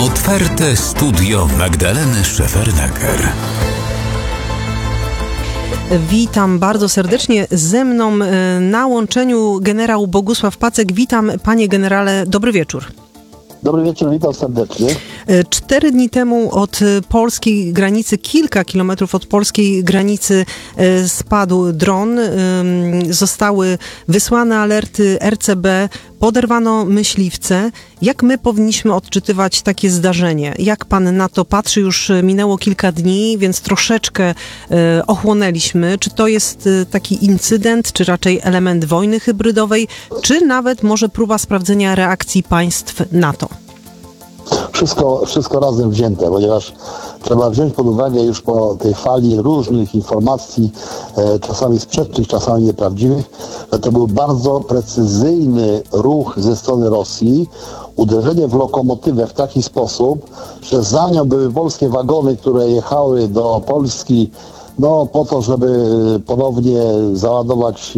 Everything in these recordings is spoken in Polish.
Otwarte studio Magdaleny Szefernaker. Witam bardzo serdecznie. Ze mną na łączeniu generał Bogusław Pacek. Witam, panie generale, dobry wieczór. Dobry wieczór, witam serdecznie. 4 dni temu od polskiej granicy, kilka kilometrów od polskiej granicy spadł dron. Zostały wysłane alerty RCB, poderwano myśliwce. Jak my powinniśmy odczytywać takie zdarzenie? Jak pan na to patrzy? Już minęło kilka dni, więc troszeczkę ochłonęliśmy. Czy to jest taki incydent, czy raczej element wojny hybrydowej, czy nawet może próba sprawdzenia reakcji państw NATO? Wszystko razem wzięte, ponieważ trzeba wziąć pod uwagę już po tej fali różnych informacji, czasami sprzecznych, czasami nieprawdziwych, że to był bardzo precyzyjny ruch ze strony Rosji, uderzenie w lokomotywę w taki sposób, że za nią były polskie wagony, które jechały do Polski, po to, żeby ponownie załadować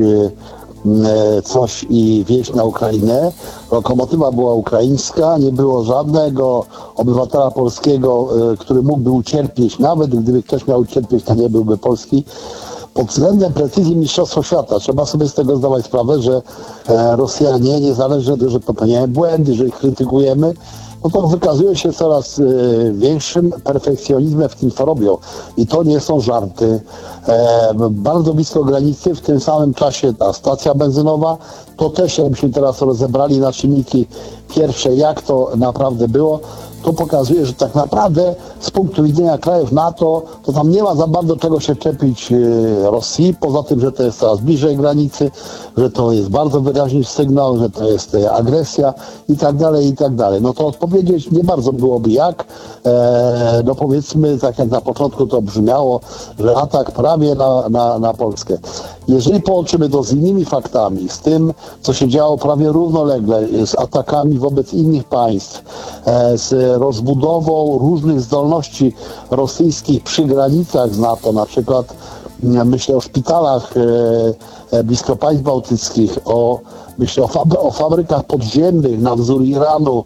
coś i wieźć na Ukrainę. Lokomotywa była ukraińska, nie było żadnego obywatela polskiego, który mógłby ucierpieć, nawet gdyby ktoś miał ucierpieć, to nie byłby polski. Pod względem precyzji mistrzostwo świata trzeba sobie z tego zdawać sprawę, że Rosjanie, niezależnie od tego, że popełniają błędy, że ich krytykujemy, to wykazują się coraz większym perfekcjonizmem w tym, co robią. I to nie są żarty. Bardzo blisko granicy, w tym samym czasie ta stacja benzynowa, to też jakbyśmy teraz rozebrali na czynniki pierwsze, jak to naprawdę było, to pokazuje, że tak naprawdę z punktu widzenia krajów NATO, to tam nie ma za bardzo czego się czepić Rosji, poza tym, że to jest coraz bliżej granicy, że to jest bardzo wyraźny sygnał, że to jest agresja i tak dalej, i tak dalej. To odpowiedzieć nie bardzo byłoby jak. Powiedzmy, tak jak na początku to brzmiało, że atak prawie na Polskę. Jeżeli połączymy to z innymi faktami, z tym, co się działo prawie równolegle, z atakami wobec innych państw, z rozbudową różnych zdolności rosyjskich przy granicach z NATO, na przykład myślę o szpitalach blisko państw bałtyckich, myślę o fabrykach podziemnych na wzór Iranu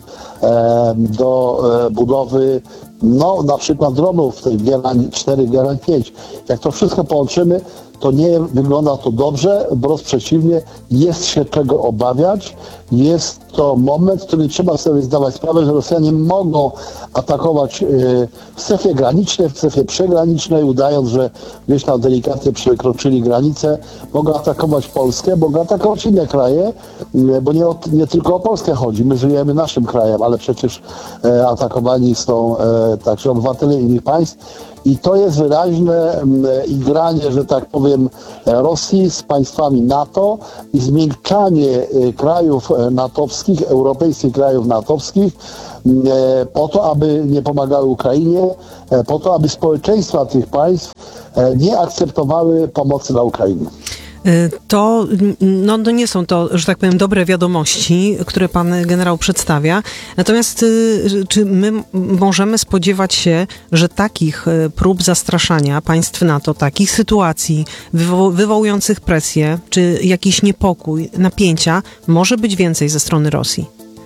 do budowy na przykład dronów, tej G4, G5. Jak to wszystko połączymy, to nie wygląda to dobrze, wprost przeciwnie, jest się czego obawiać. Jest to moment, w którym trzeba sobie zdawać sprawę, że Rosjanie mogą atakować w strefie granicznej, w strefie przygranicznej, udając, że gdzieś tam delikatnie przekroczyli granicę. Mogą atakować Polskę, mogą atakować inne kraje, bo nie tylko o Polskę chodzi. My żyjemy naszym krajem, ale przecież atakowani są także obywatele innych państw. I to jest wyraźne igranie, że tak powiem, Rosji z państwami NATO i zmiękczanie krajów natowskich, europejskich krajów natowskich po to, aby nie pomagały Ukrainie, po to, aby społeczeństwa tych państw nie akceptowały pomocy dla Ukrainy. To nie są to, że tak powiem, dobre wiadomości, które pan generał przedstawia. Natomiast czy my możemy spodziewać się, że takich prób zastraszania państw NATO, takich sytuacji wywołujących presję, czy jakiś niepokój, napięcia, może być więcej ze strony Rosji?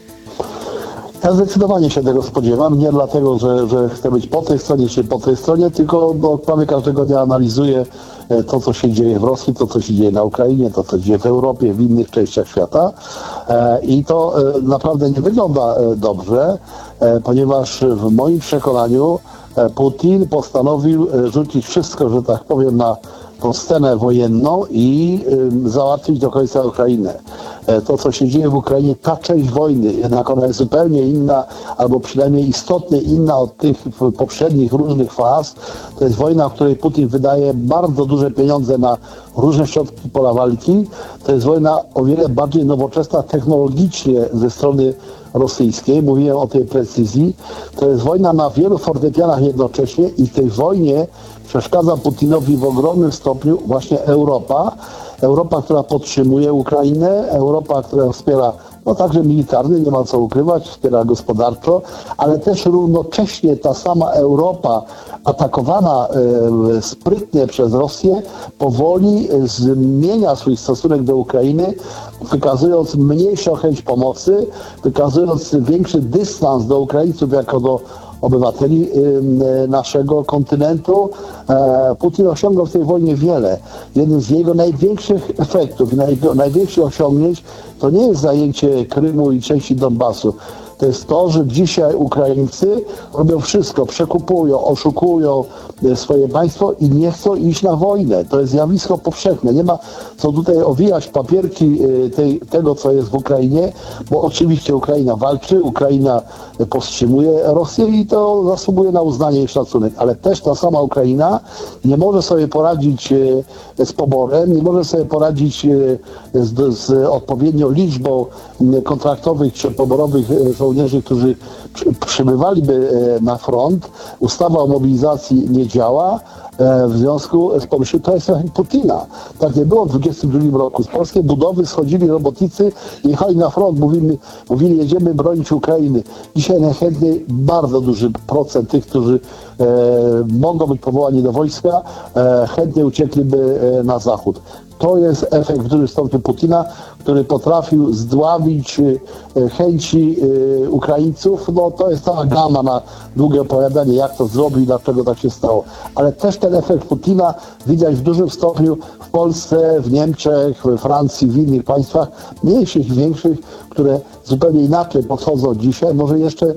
Ja zdecydowanie się tego spodziewam, nie dlatego, że chcę być po tej stronie czy po tej stronie, tylko prawie każdego dnia analizuję to, co się dzieje w Rosji, to, co się dzieje na Ukrainie, to, co się dzieje w Europie, w innych częściach świata. I to naprawdę nie wygląda dobrze, ponieważ w moim przekonaniu Putin postanowił rzucić wszystko, że tak powiem, na tą scenę wojenną i załatwić do końca Ukrainę. To, co się dzieje w Ukrainie, ta część wojny, jednak ona jest zupełnie inna, albo przynajmniej istotnie inna od tych poprzednich różnych faz. To jest wojna, w której Putin wydaje bardzo duże pieniądze na różne środki pola walki. To jest wojna o wiele bardziej nowoczesna technologicznie ze strony rosyjskiej. Mówiłem o tej precyzji. To jest wojna na wielu fortepianach jednocześnie i w tej wojnie przeszkadza Putinowi w ogromnym stopniu właśnie Europa. Europa, która podtrzymuje Ukrainę, Europa, która wspiera no także militarny, nie ma co ukrywać, wspiera gospodarczo, ale też równocześnie ta sama Europa atakowana sprytnie przez Rosję powoli zmienia swój stosunek do Ukrainy, wykazując mniejszą chęć pomocy, wykazując większy dystans do Ukraińców jako do obywateli naszego kontynentu. Putin osiągnął w tej wojnie wiele. Jeden z jego największych efektów i największych osiągnięć to nie jest zajęcie Krymu i części Donbasu. To jest to, że dzisiaj Ukraińcy robią wszystko, przekupują, oszukują swoje państwo i nie chcą iść na wojnę. To jest zjawisko powszechne. Nie ma co tutaj owijać papierki tego, co jest w Ukrainie, bo oczywiście Ukraina walczy, Ukraina powstrzymuje Rosję i to zasługuje na uznanie i szacunek. Ale też ta sama Ukraina nie może sobie poradzić z poborem, nie może sobie poradzić z odpowiednią liczbą kontraktowych czy poborowych żołnierzy, którzy przybywaliby na front. Ustawa o mobilizacji nie działa. W związku z pomyślą, to jest efekt Putina. Tak nie było w 1922 roku. Z polskiej budowy schodzili robotnicy i jechali na front. Mówili, jedziemy bronić Ukrainy. Dzisiaj najchętniej bardzo duży procent tych, którzy mogą być powołani do wojska, chętnie uciekliby na zachód. To jest efekt w dużym stopniu Putina, który potrafił zdławić chęci Ukraińców. No to jest cała gama na długie opowiadanie, jak to zrobił i dlaczego tak się stało. Ale też ten efekt Putina widać w dużym stopniu w Polsce, w Niemczech, we Francji, w innych państwach, mniejszych i większych, które zupełnie inaczej podchodzą dzisiaj, może jeszcze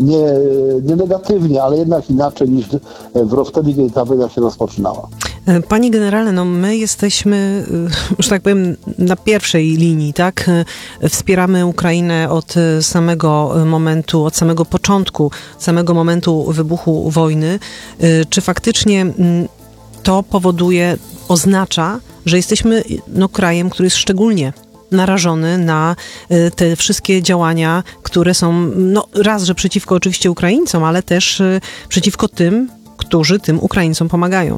nie negatywnie, ale jednak inaczej niż wtedy, kiedy ta wojna się rozpoczynała. Panie generale, no my jesteśmy, że tak powiem, na pierwszej linii, tak? Wspieramy Ukrainę od samego momentu, od samego początku, samego momentu wybuchu wojny. Czy faktycznie to oznacza, że jesteśmy krajem, który jest szczególnie narażony na te wszystkie działania, które są raz, że przeciwko oczywiście Ukraińcom, ale też przeciwko tym, którzy tym Ukraińcom pomagają?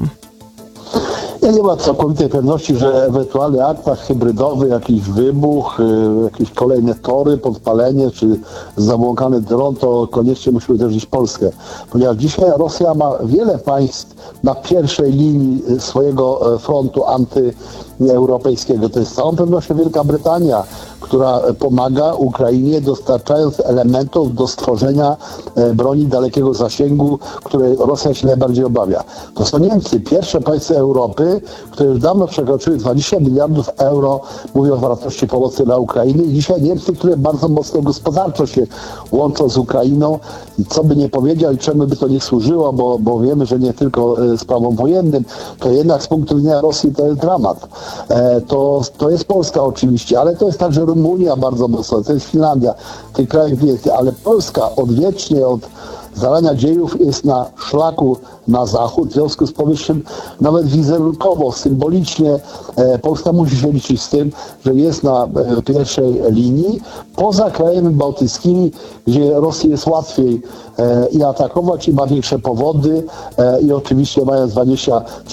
Ja nie ma całkowitej pewności, że ewentualny atak hybrydowy, jakiś wybuch, jakieś kolejne tory, podpalenie czy zabłąkany dron, to koniecznie musi uderzyć Polskę. Ponieważ dzisiaj Rosja ma wiele państw na pierwszej linii swojego frontu antyeuropejskiego. To jest z całą pewnością Wielka Brytania, która pomaga Ukrainie, dostarczając elementów do stworzenia broni dalekiego zasięgu, której Rosja się najbardziej obawia. To są Niemcy, pierwsze państwa Europy, które już dawno przekroczyły 20 miliardów euro, mówią o wartości pomocy dla Ukrainy. I dzisiaj Niemcy, które bardzo mocno gospodarczo się łączą z Ukrainą, co by nie powiedział i czemu by to nie służyło, bo wiemy, że nie tylko sprawom wojennym, to jednak z punktu widzenia Rosji to jest dramat. To jest Polska oczywiście, ale to jest także Rumunia bardzo mocno, to jest Finlandia, tych krajów więcej, ale Polska odwiecznie, od zarania dziejów jest na szlaku na zachód, w związku z powyższym nawet wizerunkowo, symbolicznie Polska musi się liczyć z tym, że jest na pierwszej linii, poza krajami bałtyckimi, gdzie Rosji jest łatwiej i atakować, i ma większe powody i oczywiście mając 23